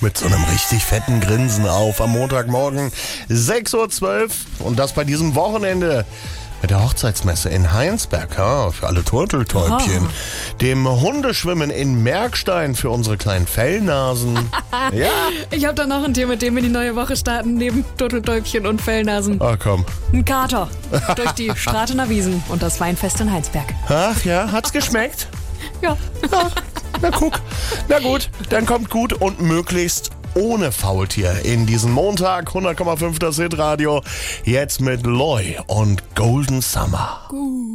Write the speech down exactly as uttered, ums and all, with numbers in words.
Mit so einem richtig fetten Grinsen auf am Montagmorgen sechs Uhr zwölf und das bei diesem Wochenende mit der Hochzeitsmesse in Heinsberg, ja, für alle Turteltäubchen, Oh. dem Hundeschwimmen in Merkstein für unsere kleinen Fellnasen. Ja, Ich habe da noch ein Tier, mit dem wir die neue Woche starten, neben Turteltäubchen und Fellnasen. ach komm. Ein Kater durch die Stratener Wiesen und das Weinfest in Heinsberg. Ach ja, hat's geschmeckt? Ja. Na guck, na gut, dann kommt gut und möglichst ohne Faultier in diesen Montag. hundert Komma fünf das Hitradio. Jetzt mit Loy und Golden Summer.